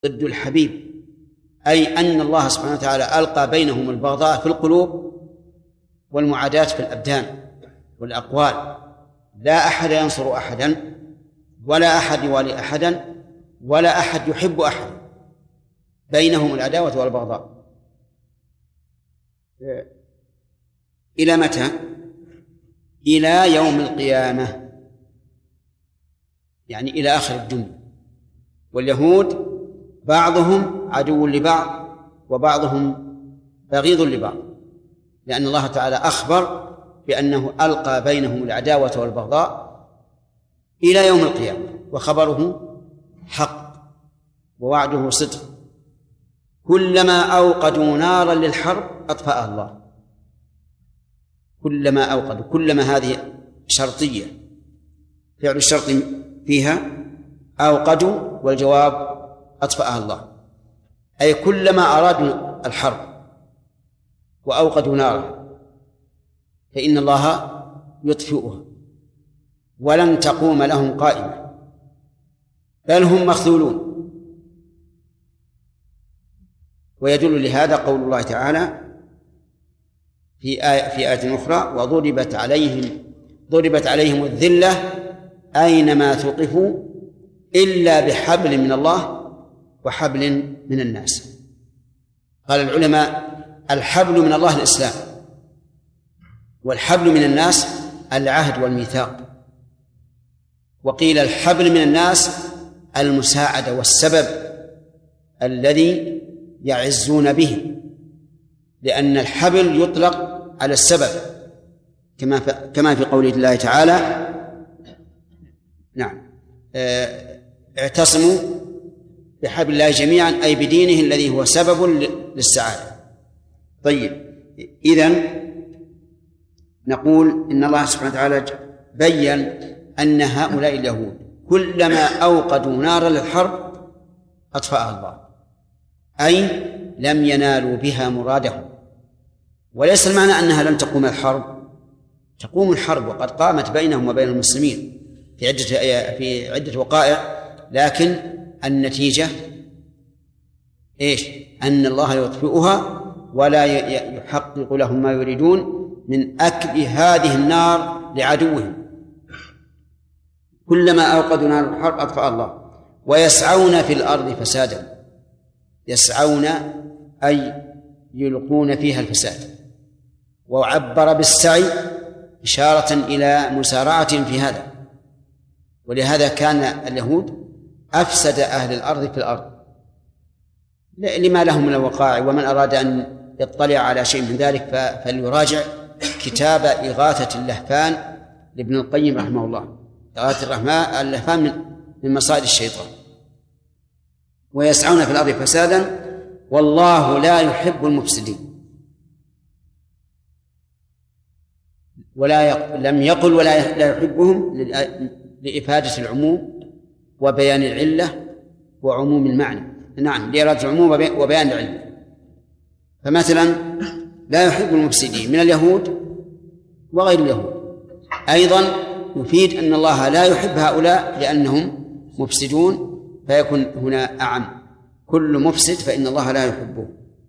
ضد الحبيب، أي أن الله سبحانه وتعالى ألقى بينهم البغضاء في القلوب والمعاداة في الأبدان والأقوال. لا أحد ينصر أحدا، ولا أحد يوالي أحدا، ولا أحد يحب أحدا، بينهم العداوة والبغضاء. إلى متى؟ إلى يوم القيامة، يعني إلى آخر الدنيا. واليهود بعضهم عدو لبعض وبعضهم بغيض لبعض، لأن الله تعالى أخبر بأنه ألقى بينهم العداوة والبغضاء إلى يوم القيامة، وخبره حق ووعده صدق. كلما أوقدوا نارا للحرب أطفأها الله. كلما أوقدوا، كلما هذه شرطية، فعل الشرط فيها أوقدوا، والجواب أطفأها الله، أي كلما أرادوا الحرب وأوقدوا نارا فإن الله يطفئها ولن تقوم لهم قائمة، بل هم مخذولون. ويدل لهذا قول الله تعالى في آية أخرى: ضربت عليهم الذلة أينما ثقفوا إلا بحبل من الله وحبل من الناس. قال العلماء: الحبل من الله الإسلام، والحبل من الناس العهد والميثاق. وقيل الحبل من الناس المساعدة والسبب الذي يعزون به، لأن الحبل يطلق على السبب كما في قول الله تعالى: نعم، اعتصموا بحبل الله جميعا، أي بدينه الذي هو سبب للسعادة. طيب، إذن نقول إن الله سبحانه وتعالى بيّن أن هؤلاء اليهود كلما أوقدوا نارا للحرب أطفأها الله، أي لم ينالوا بها مرادهم. وليس المعنى أنها لن تقوم الحرب، تقوم الحرب وقد قامت بينهم وبين المسلمين في عدة وقائع، لكن النتيجة إيش؟ أن الله يطفئها ولا يحقق لهم ما يريدون من أكل هذه النار لعدوهم. كلما أوقدوا نار الحرب أطفأ الله. ويسعون في الأرض فسادا، يسعون أي يلقون فيها الفساد، وعبر بالسعي إشارة إلى مسارعة في هذا. ولهذا كان اليهود أفسد أهل الأرض في الأرض لما لهم من الوقائع. ومن أراد أن يطلع على شيء من ذلك فليراجع كتاب إغاثة اللهفان لابن القيم رحمه الله. إغاثة اللهفان من مصائد الشيطان. ويسعون في الأرض فسادا والله لا يحب المفسدين. لم يقل لا يحبهم لإفادة العموم وبيان العلة وعموم المعنى، نعم، لإرادة العموم وبيان العلة. فمثلا لا يحب المفسدين من اليهود وغير اليهود، أيضا يفيد أن الله لا يحب هؤلاء لأنهم مفسدون، فيكون هنا أعم: كل مفسد فإن الله لا يحبه.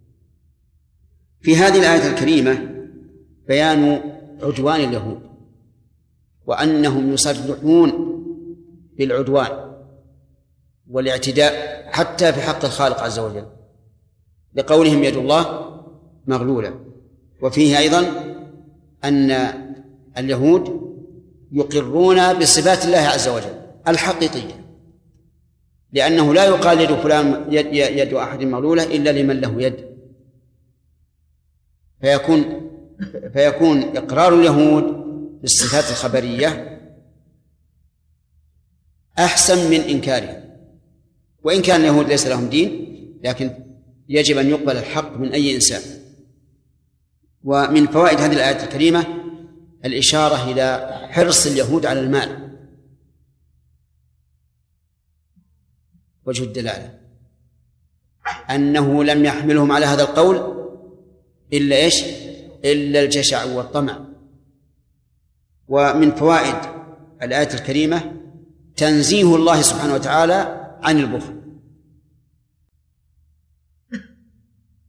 في هذه الآية الكريمة بيان عدوان اليهود وأنهم يصرحون بالعدوان والاعتداء حتى في حق الخالق عز وجل، لقولهم يد الله مغلولة. وفيه أيضا أن اليهود يقرون بصفات الله عز وجل الحقيقية، لأنه لا يقال فلان يد أحد مغلولة إلا لمن له يد. فيكون إقرار اليهود بالصفات الخبرية أحسن من إنكارها. وإن كان اليهود ليس لهم دين، لكن يجب أن يقبل الحق من أي إنسان. ومن فوائد هذه الآية الكريمة الإشارة إلى حرص اليهود على المال. وجه الدلالة أنه لم يحملهم على هذا القول إلا إيش؟ إلا الجشع والطمع. ومن فوائد الآية الكريمة تنزيه الله سبحانه وتعالى عن البخل.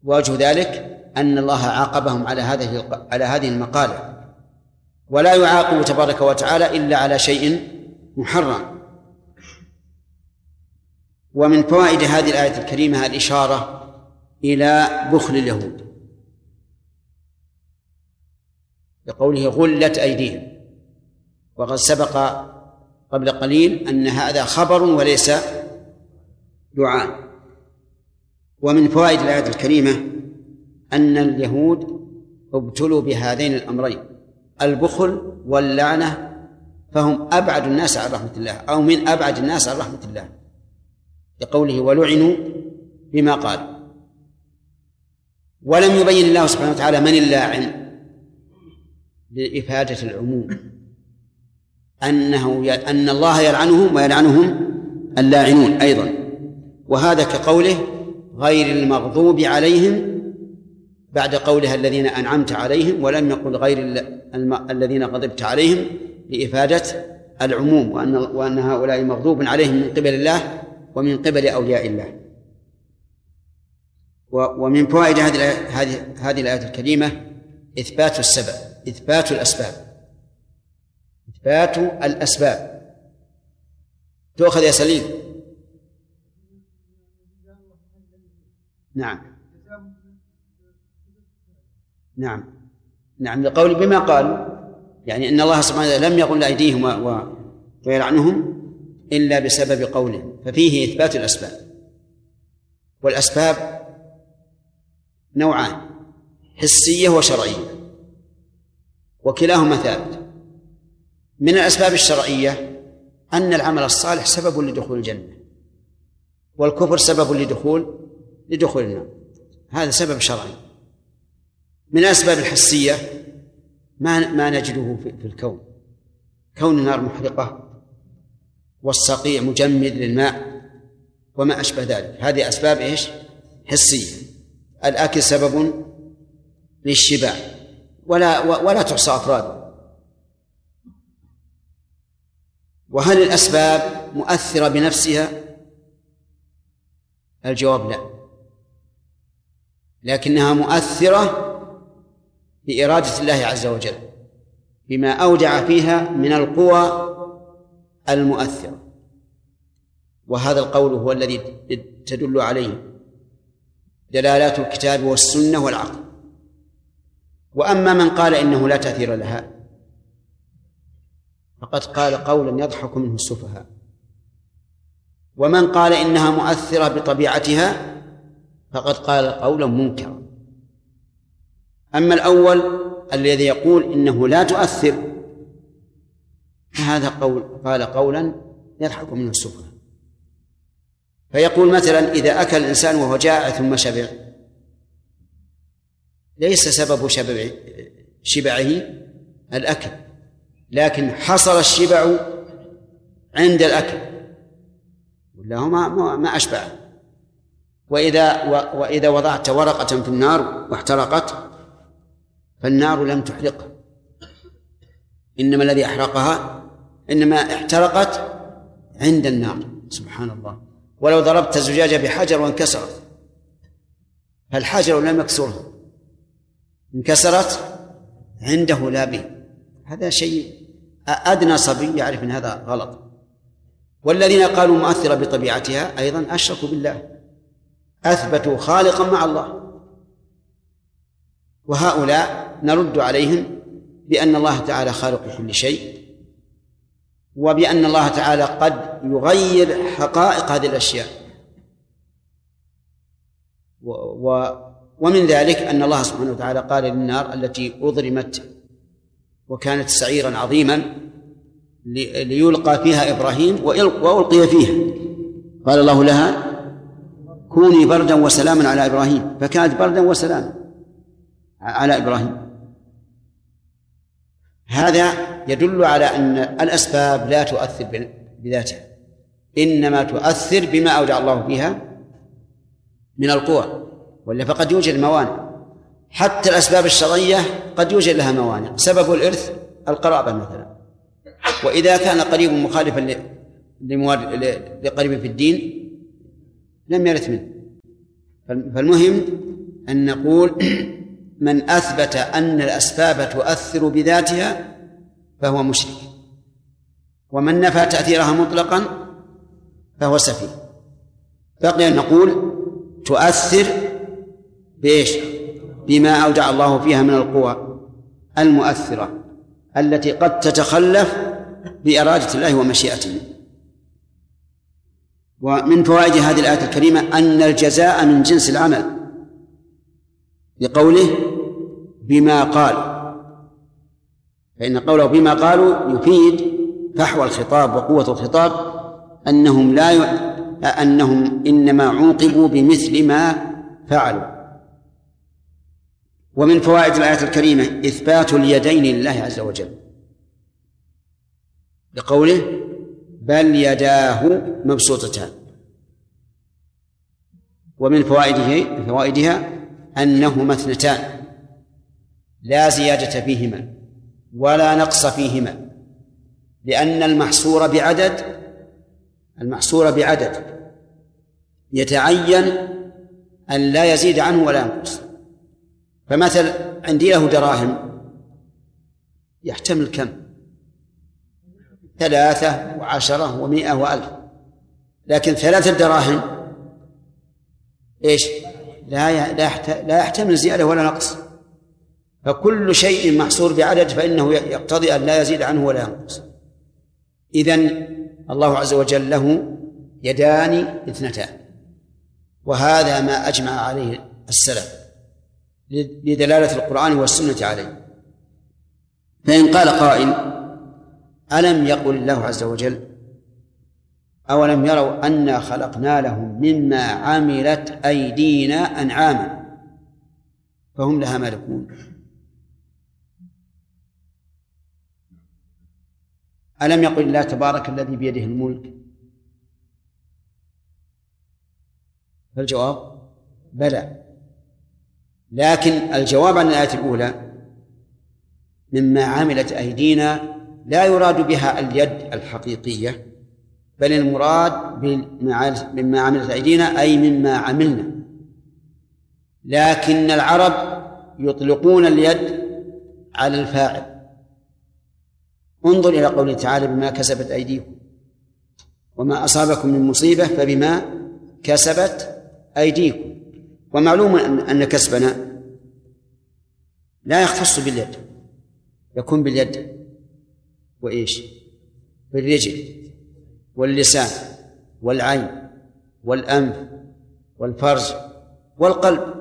وجه ذلك أن الله عاقبهم على هذه المقالة، ولا يعاقب تبارك وتعالى إلا على شيء محرم. ومن فوائد هذه الآية الكريمة الإشارة إلى بخل اليهود، لقوله غلت أيديهم، وقد سبق قبل قليل أن هذا خبر وليس دعاء. ومن فوائد الآية الكريمة أن اليهود ابتلوا بهذين الأمرين، البخل واللعنة، فهم أبعد الناس عن رحمة الله، أو من أبعد الناس عن رحمة الله، لقوله ولعنوا بما قالوا. ولم يبين الله سبحانه وتعالى من اللاعن لإفادة العموم، أن الله يلعنهم ويلعنهم اللاعنون أيضا، وهذا كقوله غير المغضوب عليهم بعد قولها الذين أنعمت عليهم، ولم يقل غير الذين غضبت عليهم لإفادة العموم، وأن هؤلاء مغضوب عليهم من قبل الله ومن قبل أولياء الله. ومن فوائد هذه الآية الكريمة إثبات السبب، إثبات الأسباب. تؤخذ يا سليم. نعم لقول بما قالوا، يعني إن الله سبحانه وتعالى لم يقل لأيديهم ويلعنهم إلا بسبب قولهم، ففيه إثبات الأسباب. والأسباب نوعان، حسية وشرعية، وكلاهما ثابت. من الأسباب الشرعية أن العمل الصالح سبب لدخول الجنة، والكفر سبب لدخول النار، هذا سبب شرعي. من الأسباب الحسية ما نجده في الكون، كون النار محرقة والصقيع مجمد للماء وما أشبه ذلك، هذه أسباب حسية. الأكل سبب للشبع ولا تحصى أفراده. وهل الأسباب مؤثرة بنفسها؟ الجواب لا، لكنها مؤثرة بإرادة الله عز وجل بما أودع فيها من القوى المؤثرة، وهذا القول هو الذي تدل عليه دلالات الكتاب والسنة والعقل. وأما من قال إنه لا تأثير لها فقد قال قولا يضحك منه السفهاء، ومن قال إنها مؤثرة بطبيعتها فقد قال قولا منكرا. أما الأول الذي يقول إنه لا تؤثر فهذا قال قولا يضحك منه السفهاء. فيقول مثلا إذا أكل الإنسان وهو جائع ثم شبع، ليس سبب شبعه الأكل، لكن حصل الشبع عند الأكل، ولا ما أشبع. وإذا وضعت ورقة في النار واحترقت فالنار لم تحرقها، إنما احترقت عند النار. سبحان الله. ولو ضربت الزجاجة بحجر وانكسرت فالحجر لم يكسرها، انكسرت عنده لا به. هذا شيء أدنى صبي يعرف أن هذا غلط. والذين قالوا مؤثرة بطبيعتها أيضا أشركوا بالله، أثبتوا خالقا مع الله. وهؤلاء نرد عليهم بأن الله تعالى خالق كل شيء، وبأن الله تعالى قد يغير حقائق هذه الأشياء. ومن ذلك أن الله سبحانه وتعالى قال للنار التي أضرمت وكانت سعيرا عظيما ليلقى فيها إبراهيم وألقي فيها، قال الله لها كوني بردا وسلاما على إبراهيم، فكانت بردا وسلاما على إبراهيم. هذا يدل على أن الأسباب لا تؤثر بذاتها، إنما تؤثر بما أودع الله فيها من القوى، ولا فقد يوجد موانع. حتى الأسباب الشرعية قد يوجد لها موانع. سبب الإرث القرابة مثلا، وإذا كان قريب مخالفا لقريب في الدين لم يرث منه. فالمهم أن نقول من أثبت أن الأسباب تؤثر بذاتها فهو مشرك، ومن نفى تأثيرها مطلقا فهو سفيه. بقي أن نقول تؤثر بإيش؟ بما أودع الله فيها من القوى المؤثرة التي قد تتخلف بإرادة الله ومشيئته. ومن فوائد هذه الآية الكريمة أن الجزاء من جنس العمل، لقوله بما قال، فإن قوله بما قالوا يفيد فحوى الخطاب وقوة الخطاب، أنهم إنما عوقبوا بمثل ما فعلوا. ومن فوائد الآية الكريمة إثبات اليدين لله عز وجل، لقوله بل يداه مبسوطتان. ومن فوائدها أنهما اثنتان لا زيادة فيهما ولا نقص فيهما، لأن المحصور بعدد يتعين أن لا يزيد عنه ولا ينقص. فمثل عندي له دراهم يحتمل كم؟ 3 و10 و100 و1000، لكن 3 دراهم إيش؟ لا يحتمل زيادة ولا نقص. فكل شيء محصور بعدد فإنه يقتضي أن لا يزيد عنه ولا ينقص. إذن الله عز وجل له يدان اثنتان، وهذا ما أجمع عليه السلف لدلالة القرآن والسنة عليه. فإن قال قائل ألم يقل الله عز وجل أولم يروا أنا خلقنا لهم مما عملت أيدينا أنعاما فهم لها مالكون؟ ألم يقل الله تبارك الذي بيده الملك؟ فالجواب بلى، لكن الجواب عن الآية الأولى مما عملت أيدينا لا يراد بها اليد الحقيقية، بل المراد مما عملت أيدينا أي مما عملنا. لكن العرب يطلقون اليد على الفاعل. انظر إلى قوله تعالى بما كسبت أيديكم وما أصابكم من مصيبة فبما كسبت أيديكم. ومعلوم أن كسبنا لا يختص باليد، يكون باليد وإيش؟ بالرجل واللسان والعين والأنف والفرج والقلب.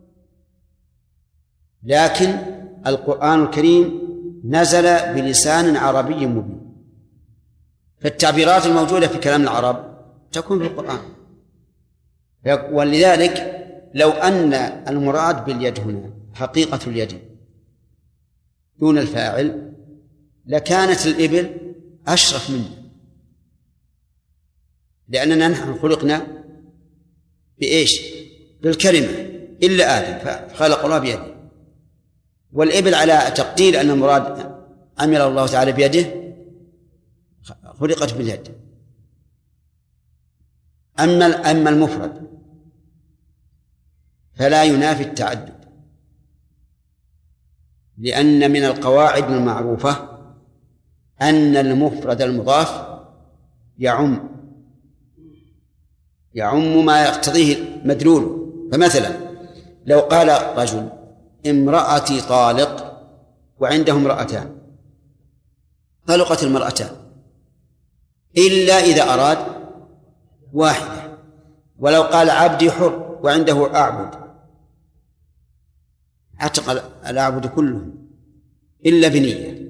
لكن القرآن الكريم نزل بلسان عربي مبين، فالتعبيرات الموجودة في كلام العرب تكون في القرآن. ولذلك لو أن المراد باليد هنا حقيقة اليد دون الفاعل لكانت الإبل أشرف منه، لأننا نحن خلقنا بإيش؟ بالكلمة، إلا آدم فخلق الله بيده. والإبل على تقدير أن المراد عمل الله تعالى بيده خلقت باليد. أما المفرد فلا ينافي التعدد، لأن من القواعد المعروفة أن المفرد المضاف يعم ما يقتضيه مدلول. فمثلا لو قال رجل امرأتي طالق وعنده امرأتان، طلقت المرأتان إلا إذا أراد واحدة. ولو قال عبدي حر وعنده أعبد عتق الأعبد كلهم إلا بنية.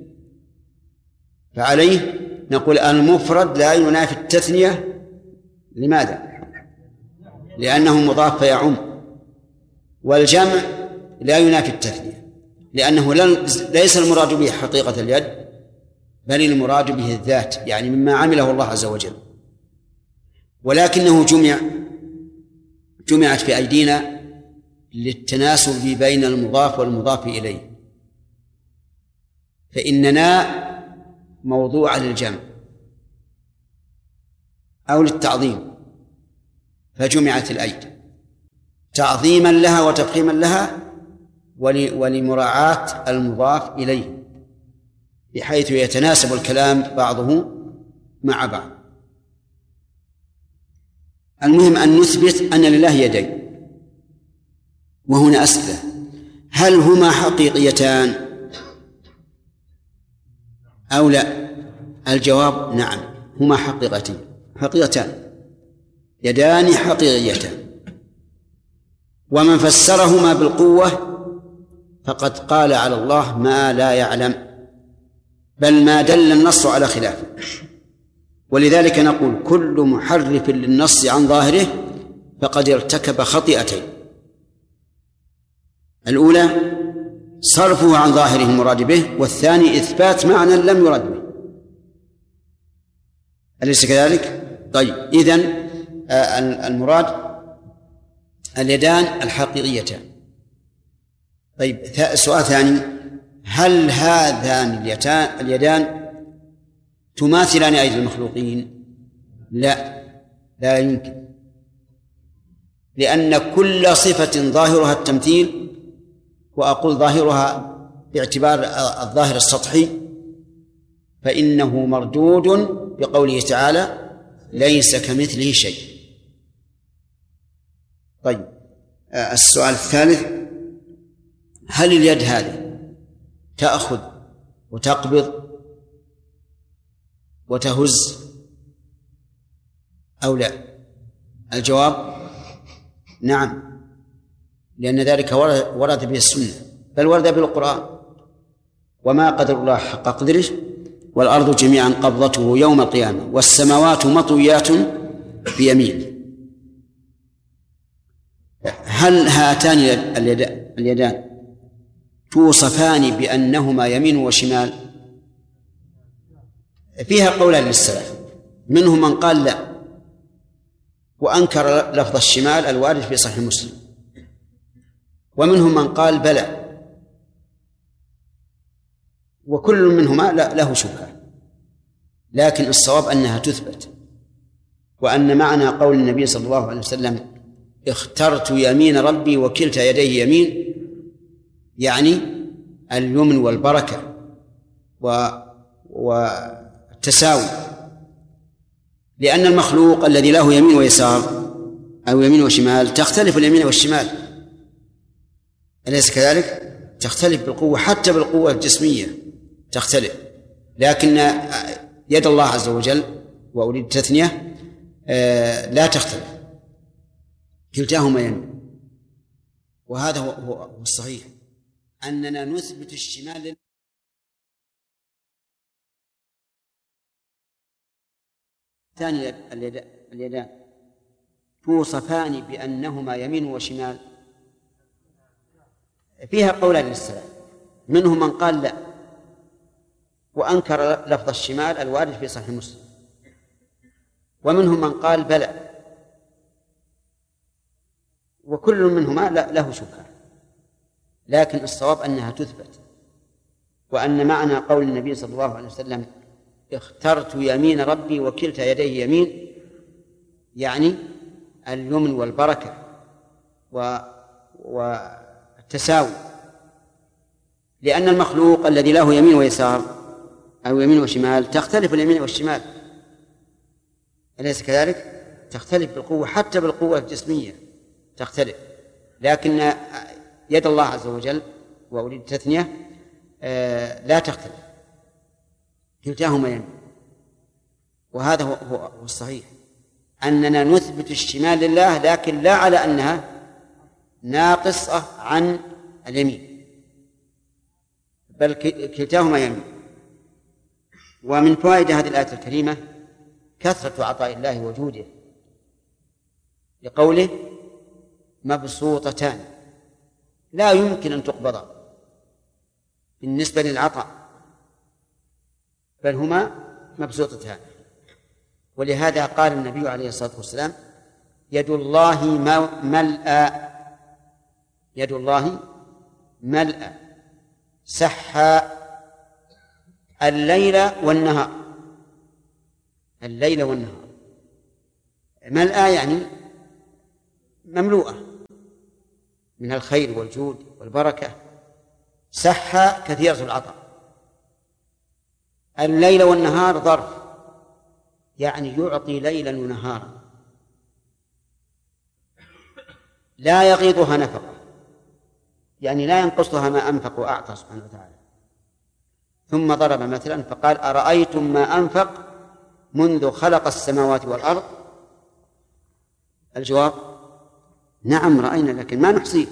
فعليه نقول المفرد لا ينافي التثنية. لماذا؟ لأنه مضاف فيعم. والجمع لا ينافي التثنية لأنه ليس المراد به حقيقة اليد، بل المراد به الذات، يعني مما عمله الله عز وجل. ولكنه جمعت في أيدينا للتناسب بين المضاف والمضاف إليه، فإننا موضوع للجمع أو للتعظيم فجمعت الأيدي. تعظيما لها وتفخيما لها ولمراعاة المضاف إليه بحيث يتناسب الكلام بعضه مع بعض. المهم أن نثبت أن لله يدين. وهنا أسئلة: هل هما حقيقيتان أو لا؟ الجواب: نعم، هما حقيقتان، يدان حقيقيتان. ومن فسرهما بالقوة فقد قال على الله ما لا يعلم، بل ما دل النص على خلافه. ولذلك نقول: كل محرف للنص عن ظاهره فقد ارتكب خطيئتين: الأولى صرفه عن ظاهره المراد به، والثاني إثبات معنى لم يرد به. أليس كذلك؟ طيب، إذن المراد اليدان الحقيقيتان. طيب، سؤال ثاني: هل هذان اليدان تماثلان أيدي المخلوقين؟ لا يمكن، لأن كل صفة ظاهرها التمثيل، وأقول ظاهرها باعتبار الظاهر السطحي، فإنه مردود بقوله تعالى: ليس كمثله شيء. طيب، السؤال الثالث: هل اليد هذه تأخذ وتقبض وتهز أو لا؟ الجواب: نعم، لأن ذلك ورد به السنة، بل ورد به القرآن: وما قدر الله حق قدره والأرض جميعا قبضته يوم القيامة والسماوات مطويات بيمينه. هل هاتان اليدان توصفان بأنهما يمين وشمال؟ فيها قولان للسلف، منهم من قال لا وأنكر لفظ الشمال الوارد في صحيح مسلم، ومنهم من قال بلى، وكل منهما له شبهة. لكن الصواب أنها تثبت، وأن معنى قول النبي صلى الله عليه وسلم: اخترت يمين ربي وكلتا يديه يمين، يعني اليمن والبركة والتساوي، لأن المخلوق الذي له يمين ويسار أو يمين وشمال تختلف اليمين والشمال، أليس كذلك؟ تختلف بالقوة، حتى بالقوة الجسمية تختلف، لكن يد الله عز وجل، وأريد التثنية، لا تختلف، كلتاهما يمين. وهذا هو الصحيح، أننا نثبت الشمال ثاني اليدان توصفان بأنهما يمين وشمال. فيها قولان للسلف، منهم من قال لا وأنكر لفظ الشمال الوارد في صحيح مسلم، ومنهم من قال بلى، وكل منهما له شبهة. لكن الصواب أنها تثبت، وأن معنى قول النبي صلى الله عليه وسلم: اخترت يمين ربي وكلتا يديه يمين، يعني اليمن والبركة والتساوي، لأن المخلوق الذي له يمين ويسار أو يمين وشمال تختلف اليمين والشمال، أليس كذلك؟ تختلف بالقوة، حتى بالقوة الجسمية تختلف، لكن يد الله عز وجل، وأريد التثنية، لا تختلف، كلتاهما يمين. وهذا هو الصحيح، أننا نثبت الشمال لله، لكن لا على أنها ناقصة عن اليمين، بل كلتاهما يمين. ومن فوائد هذه الآية الكريمة كثرة عطاء الله وجوده، لقوله: مبسوطتان، لا يمكن أن تقبضا بالنسبة للعطاء، بل هما مبسوطتان. ولهذا قال النبي عليه الصلاة والسلام: يد الله ملأى، يد الله ملأى سحى الليل والنهار، الليل والنهار، ملأى يعني مملوءة، من الخير والجود والبركة. سحة كثيرة العطاء. الليل والنهار ظرف، يعني يعطي ليلا ونهارا، لا يغيضها نفقة، يعني لا ينقصها ما أنفق وأعطى سبحانه وتعالى. ثم ضرب مثلا فقال أرأيتم ما أنفق منذ خلق السماوات والأرض. الجواب نعم رأينا لكن ما نحصيه،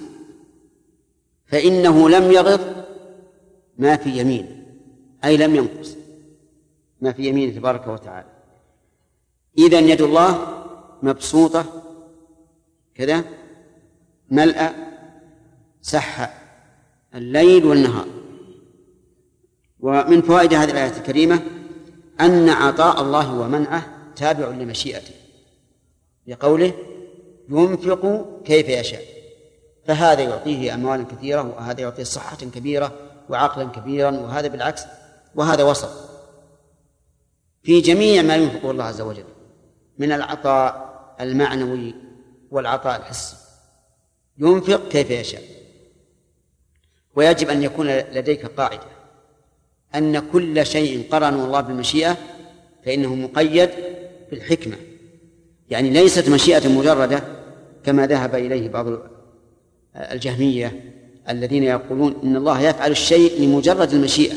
فإنه لم يغض ما في يمينه، أي لم ينقص ما في يمينه تبارك وتعالى. إذن يد الله مبسوطة كذا ملأ سحة الليل والنهار. ومن فوائد هذه الآية الكريمة أن عطاء الله ومنعه تابع لمشيئته، لقوله ينفق كيف يشاء، فهذا يعطيه أموالا كثيرة وهذا يعطيه صحة كبيرة وعقلا كبيرا، وهذا بالعكس، وهذا وسط في جميع ما ينفقه الله عز وجل من العطاء المعنوي والعطاء الحسي. ينفق كيف يشاء. ويجب أن يكون لديك قاعدة أن كل شيء قرنه الله بالمشيئة فإنه مقيد بالحكمة، يعني ليست مشيئة مجردة كما ذهب إليه بعض الجهمية الذين يقولون إن الله يفعل الشيء لمجرد المشيئة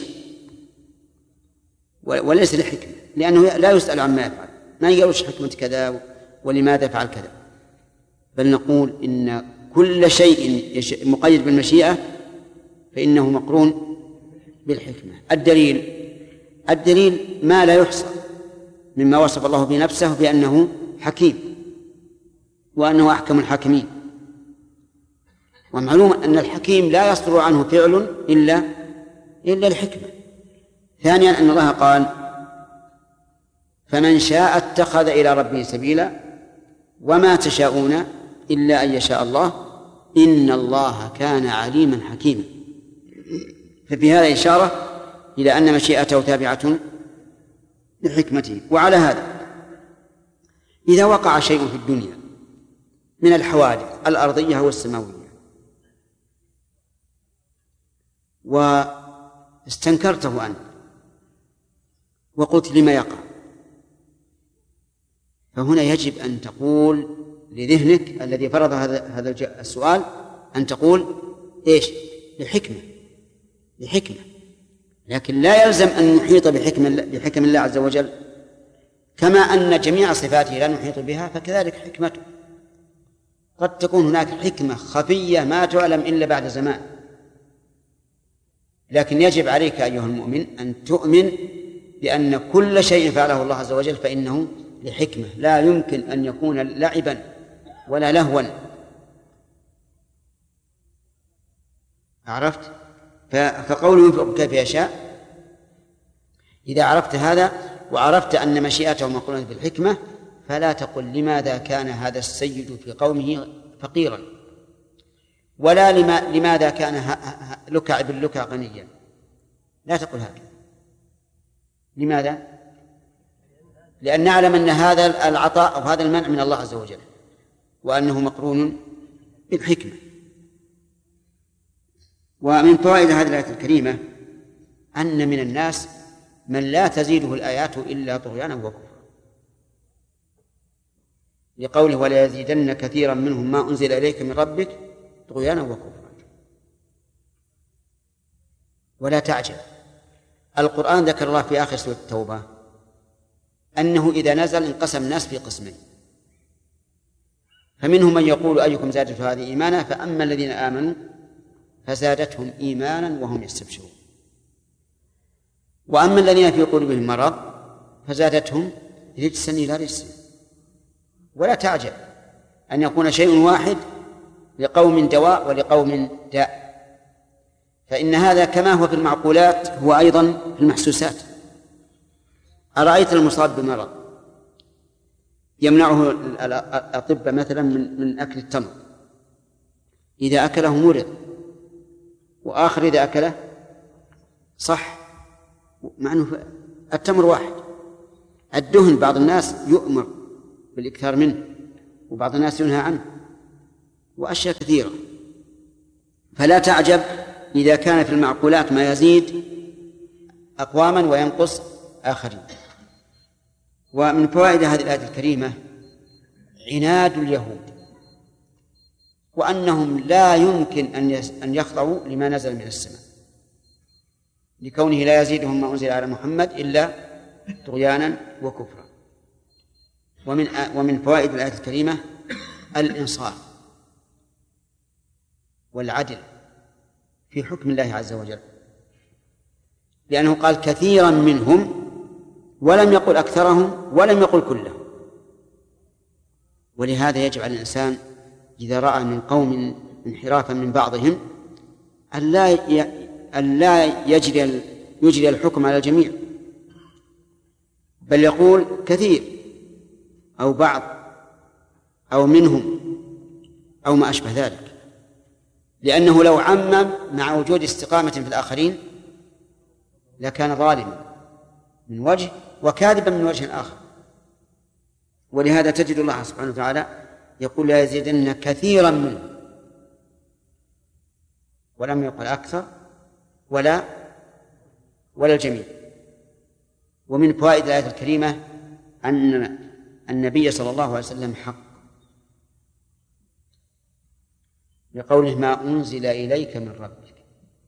وليس لحكمة، لأنه لا يسأل عما يفعل، ما يقولش حكمة كذا ولماذا فعل كذا، بل نقول إن كل شيء مقيد بالمشيئة فإنه مقرون بالحكمة. الدليل ما لا يحصى مما وصف الله به نفسه بأنه حكيم وأنه أحكم الحاكمين. ومعلوم أن الحكيم لا يصدر عنه فعل إلا الحكمة. ثانيا أن الله قال فمن شاء اتخذ إلى ربه سبيلا وما تشاءون إلا أن يشاء الله إن الله كان عليما حكيما. ففي هذا إشارة إلى أن مشيئته تابعة لحكمته. وعلى هذا إذا وقع شيء في الدنيا من الحوادث الأرضية والسماوية واستنكرته أنت وقلت لما يقع، فهنا يجب أن تقول لذهنك الذي فرض هذا السؤال أن تقول إيش؟ لحكمة، لكن لا يلزم أن نحيط بحكم الله عز وجل، كما أن جميع صفاته لا نحيط بها فكذلك حكمته. قد تكون هناك حكمة خفية ما تعلم إلا بعد زمان، لكن يجب عليك أيها المؤمن أن تؤمن بأن كل شيء فعله الله عز وجل فإنه لحكمة، لا يمكن أن يكون لعبا ولا لهوا. عرفت؟ فقوله ينفق كيف يشاء، إذا عرفت هذا وعرفت أن مشيئته مقرونة بالحكمة فلا تقل لماذا كان هذا السيد في قومه فقيرا، ولا لماذا كان لكع بن لكع غنيا، لا تقل هكذا. لماذا؟ لأن نعلم أن هذا العطاء أو هذا المنع من الله عز وجل وأنه مقرون بالحكمة. ومن فوائد هذه الآية الكريمة أن من الناس من لا تزيده الآيات إلا طغيانا وكفرا، لقوله ولا يزيدن كثيرا منهم ما أنزل إليك من ربك طغيانا وكفرا. ولا تعجب، القرآن ذكر الله في آخر سورة التوبة أنه إذا نزل انقسم الناس في قسمين، فمنهم من يقول أيكم زادته هذه إيمانا، فأما الذين آمنوا فزادتهم إيمانا وهم يستبشرون، وأما الذين في قلوبهم مرض فزادتهم رجسا إلى رجس. ولا تعجب أن يكون شيء واحد لقوم دواء ولقوم داء، فإن هذا كما هو في المعقولات هو أيضا في المحسوسات. أرأيت المصاب بمرض يمنعه الأطباء مثلا من أكل التمر، إذا أكله مرض، وآخر إذا أكله صح، مع أنه التمر واحد. الدهن بعض الناس يؤمر بالإكثار منه وبعض الناس ينهى عنه، وأشياء كثيرة. فلا تعجب إذا كان في المعقولات ما يزيد أقواما وينقص آخرين. ومن فوائد هذه الآية الكريمة عناد اليهود، وأنهم لا يمكن أن يخضعوا لما نزل من السماء، لكونه لا يزيدهم ما أنزل على محمد إلا طغيانا وكفرا. ومن فوائد الآية الكريمة الإنصاف والعدل في حكم الله عز وجل، لأنه قال كثيرا منهم ولم يقل أكثرهم ولم يقل كلهم. ولهذا يجب على الإنسان إذا رأى من قوم انحرافا من بعضهم أن لا يجري الحكم على الجميع، بل يقول كثير أو بعض أو منهم أو ما أشبه ذلك، لأنه لو عمم مع وجود استقامة في الآخرين لكان ظالما من وجه وكاذبا من وجه آخر. ولهذا تجد الله سبحانه وتعالى يقول لا يزيدن كثيرا منه، ولم يقل أكثر ولا الجميع. ومن فوائد الآية الكريمة أن النبي صلى الله عليه وسلم حق، لقوله ما أنزل إليك من ربك،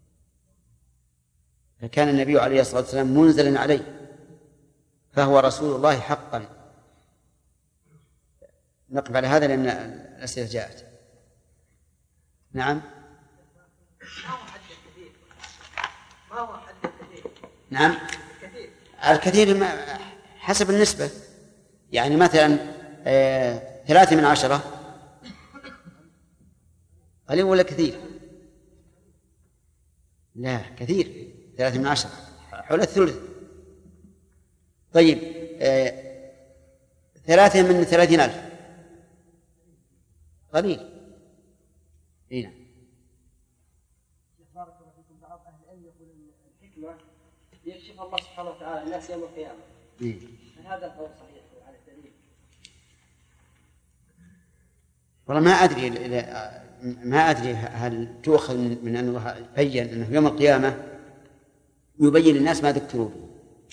فكان النبي عليه الصلاة والسلام منزلا عليه، فهو رسول الله حقا. نقف على هذا لأن الأسئلة جاءت. نعم. ما هو حد الكثير؟ نعم الكثير حسب النسبة، يعني مثلا 3/10 قليل ولا كثير؟ لا كثير، 3/10 حول الثلث. طيب 3 من 30,000 قليل. هنا بارك الله فيكم. بعض أهل العلم يقول إن الحكمة يكشف الله سبحانه وتعالى الناس يوم القيامة. هذا القول صحيح على الدليل؟ والله ما أدري هل تؤخذ من أن الله بين أنه يوم القيامة يبين للناس ما ذكروا به،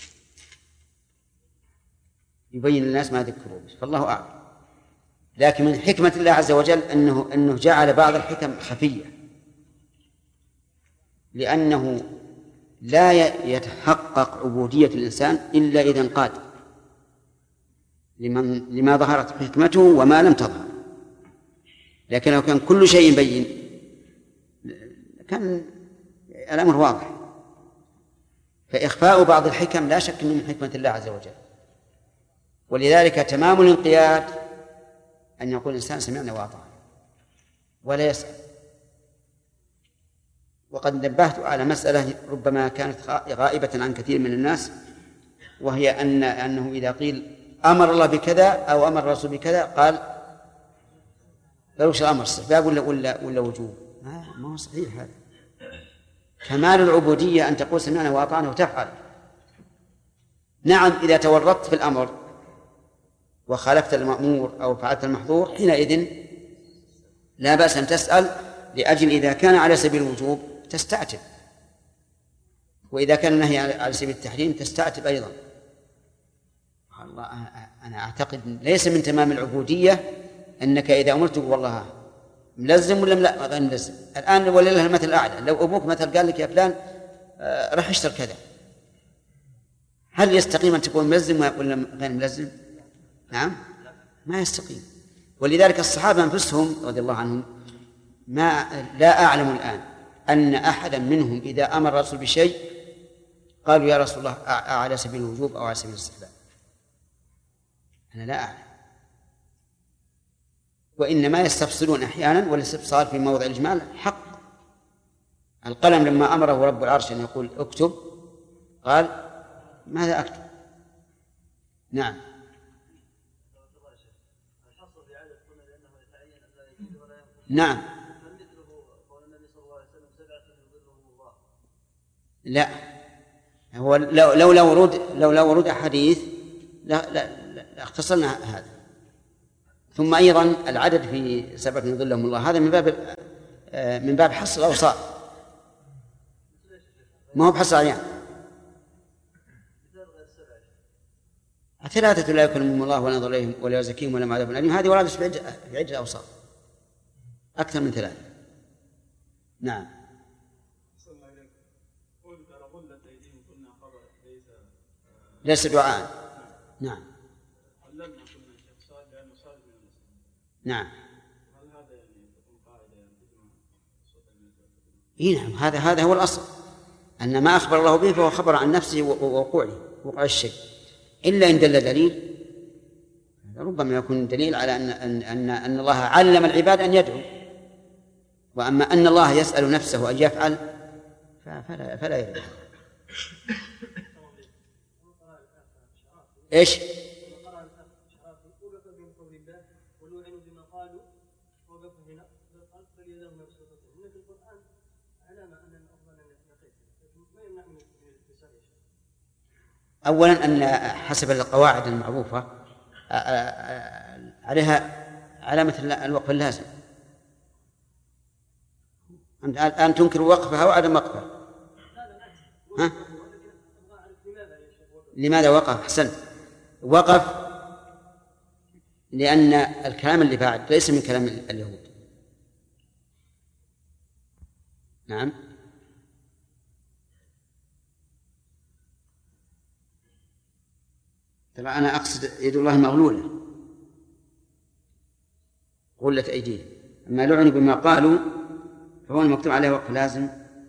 يبين للناس ما ذكروا به، فالله أعلم. لكن من حكمة الله عز وجل أنه جعل بعض الحكم خفية، لأنه لا يتحقق عبودية الإنسان إلا إذا انقاد لما ظهرت حكمته وما لم تظهر. لكن لو كان كل شيء بين كان الأمر واضح. فإخفاء بعض الحكم لا شك من حكمة الله عز وجل. ولذلك تمام الانقياد أن يقول الإنسان سمعنا وأطعنا ولا يسأل. وقد نبهت على مسألة ربما كانت غائبة عن كثير من الناس، وهي أنه إذا قيل أمر الله بكذا أو أمر الرسول بكذا قال فلوش الأمر استحباب ولا وجوب. ما هو صحيح هذا. كمال العبودية أن تقول سمعنا وأطعنا وتفعل. نعم إذا تورطت في الأمر وخالفت المأمور أو فعلت المحظور حينئذ لا بأس أن تسأل، لأجل إذا كان على سبيل الوجوب تستعتب، وإذا كان النهي على سبيل التحريم تستعتب أيضا. الله أنا أعتقد ليس من تمام العبودية أنك إذا أمرت والله ملزم ولا لا غير ملزم. الآن ولله المثل الأعلى، لو أبوك مثل قال لك يا فلان راح اشتر كذا، هل يستقيم أن تكون ملزم ولا غير ملزم؟ نعم ما يستقيم. ولذلك الصحابة أنفسهم رضي الله عنهم لا أعلم الآن أن أحدا منهم إذا أمر الرسول بشيء قالوا يا رسول الله على سبيل الوجوب أو على سبيل الاستحباب. أنا لا أعلم. وإنما يستفصلون أحيانا، والاستفصال في موضع الإجمال حق. القلم لما أمره رب العرش أن يقول اكتب قال ماذا أكتب؟ نعم. نعم. لا هو لولا ورود أحاديث لا اختصرنا هذا. ثم أيضا العدد في 7 يظلهم الله هذا من باب من باب حصر الأوصاف، ما هو بحصر الأعيان. 3 لا يكلمهم الله ولا ينظر إليهم ولا يزكيهم ولا عذاب أليم، هذه وردت في عدة أوصاف، أكثر من 3. نعم. ليس دعاء. نعم. نعم. نعم، هذا هو الأصل، أن ما أخبر الله به فهو خبر عن نفسه ووقوع الشيء، إلا إن دل دليل، ربما يكون دليل على أن الله علم العباد أن يدعو، وأما أن الله يسأل نفسه أن يفعل فلا يدعو. إيش؟ أولا أن حسب القواعد المعروفة عليها علامة الوقف اللازم. الآن تنكر وقفها وعدم وقفها. ها؟ لماذا وقف؟ أحسنت، وقف لأن الكلام اللي بعد ليس من كلام اليهود. نعم. طبعا أنا أقصد يد الله مغلولة، غلت أيديهم، أما لعنوا بما قالوا فهو المكتوب عليه وقف لازم.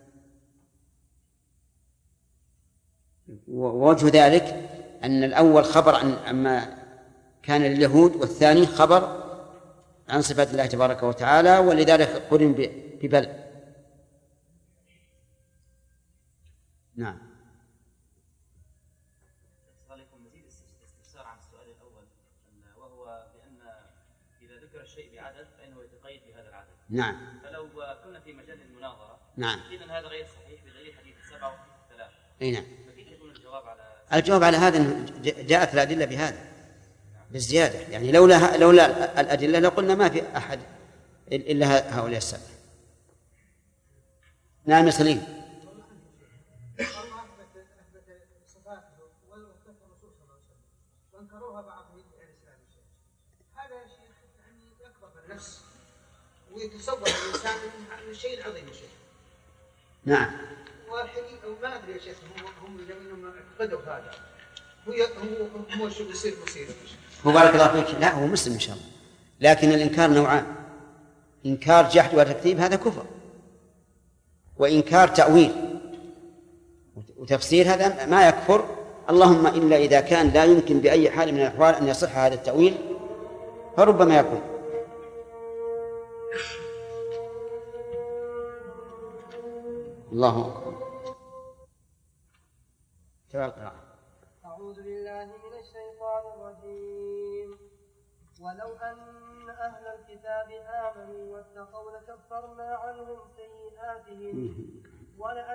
ووجه ذلك أن الأول خبر عما كان لليهود، والثاني خبر عن صفات الله تبارك وتعالى، ولذلك قرن ببل. نعم. استفسار عن السؤال الأول، وهو بأن إذا ذكر الشيء بعدد فإنه يتقيد بهذا العدد. نعم. فلو كنا في مجال المناظرة، نعم، إذن هذا غير صحيح بدليل حديث 7 و 3. أي نعم. فكيف يكون الجواب على هذا؟ جاءت الأدلة بهذا بالزيادة، يعني لولا الأدلة لقلنا ما في أحد إلا هؤلاء السبع. نعم يا سليم. ويتصور الإنسان أن الشيء العظيم شيء. نعم. والحقيقة وما أدري يا شيخ هم الذين اعتقدوا هذا هو شو يصير مصيره. هو بارك الله فيك، لا هو مسلم إن شاء الله، لكن الإنكار نوعان: إنكار جحد وتكذيب هذا كفر، وإنكار تأويل وتفسير هذا ما يكفر، اللهم إلا إذا كان لا يمكن بأي حال من الأحوال أن يصح هذا التأويل فربما يكون. الله أكبر. أعوذ بالله من الشيطان الرجيم. ولو أن أهل الكتاب آمنوا واتقوا لكفرنا عنهم سيئاتهم